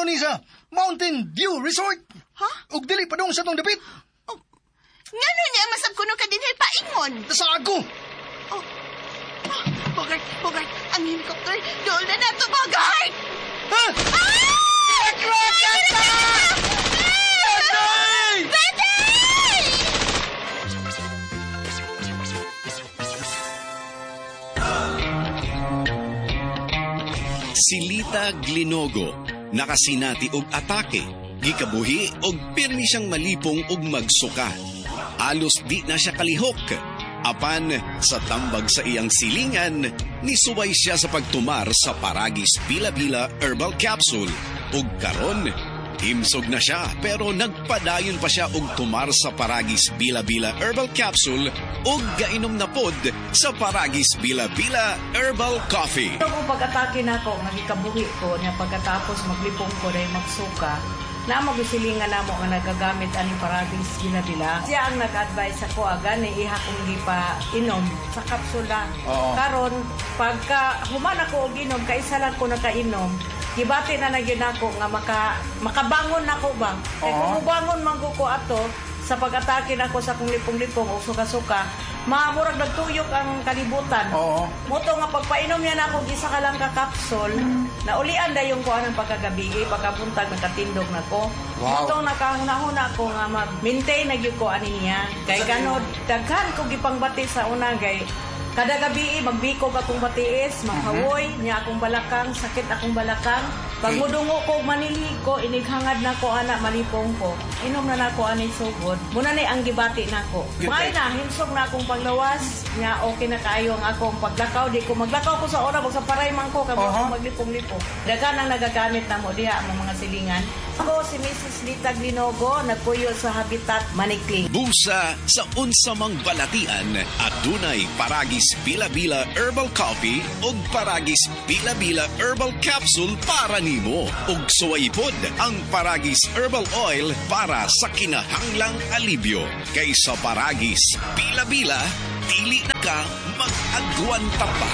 ni sa Mountain View Resort. Ha? Ug dili pa dong sa tong dapit. Oh, ngano niya masab kuno ka din paingon? Sa ako. Oh. Bogart, ang helicopter. Doon na nato, Bogart! Ha? Si Lita Glinogo nakasinati og atake, gikabuhi og pirmi siyang malipong og magsuka. Alos di na siya kalihok. Apan sa tambag sa iyang silingan, nisubay siya sa pagtumar sa Paragis Bila-Bila Herbal Capsule. Ug karon, himsog na siya pero nagpadayon pa siya og tumar sa Paragis Bila-Bila Herbal Capsule ug gainom na pod sa Paragis Bila-Bila Herbal Coffee. Kung pag-atake na ako, magikabuhi ko niya pagkatapos maglipong ko na magsuka, na magsilingan na mo ang nagagamit ani Paragis Bila-Bila. Siya ang nag-advise ako agad na iha kong hindi pa inom sa kapsula. Karon, pagka human ako og inom, kaisa lang ko nakainom, gibati na nagyan ako nga makabangon na ko ba? Kung mubangon man ko ato, sa pag-atake na ko sa kong lipong-lipong o suka-suka, maamurag nagtuyok ang kalibutan. Moto nga pagpainom yan ako, isa ka lang ka-capsule, na ulian da yung kuha ng pagkagabi, pagkabuntag nakatindog na ko. Moto nakahuna-huna ko nga mag-maintain na yung kuha niya. Kay ganod, daghan ko gipangbati sa una, kay kada gabi, magbikog akong batiis, maghawoy, niya akong balakang, sakit akong balakang. Pag mudungo ko, manilhi ko, inighangad na ko, anak, malipong ko. Inom na na ko, anay sugod. Muna na ang gibati na ko. Ngayon na, hinsog na akong paglawas, niya okay na kayo ang akong paglakaw. Di ko maglakaw ko sa oras, magsaparay man ko, kamo akong maglipong-lipong. Dagan ang nagagamit na mo, diha ang mga silingan. Ako si Mrs. Lita Glinogo, nagpuyo sa Habitat Manikling. Busa sa unsamang balatian at dunay Paragis Bila-Bila Herbal Coffee ug Paragis Bila-Bila Herbal Capsule para nimo. Ug suwaypod ang Paragis Herbal Oil para sa kinahanglang alibyo. Kaysa Paragis Bila-Bila, dili na ka mag-agwanta pa.